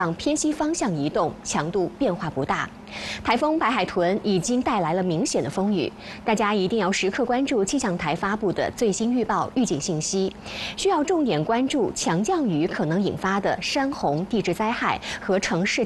向偏西方向移动，强度变化不大。台风白海豚已经带来了明显的风雨，大家一定要时刻关注气象台发布的最新预报预警信息，需要重点关注强降雨可能引发的山洪、地质灾害和城市。